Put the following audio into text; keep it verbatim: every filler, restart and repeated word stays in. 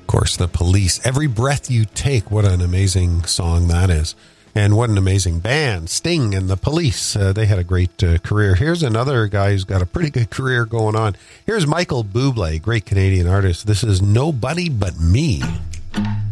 course, The Police. Every Breath You Take. What an amazing song that is. And what an amazing band. Sting and The Police. Uh, they had a great uh, career. Here's another guy who's got a pretty good career going on. Here's Michael Bublé, great Canadian artist. This is Nobody But Me.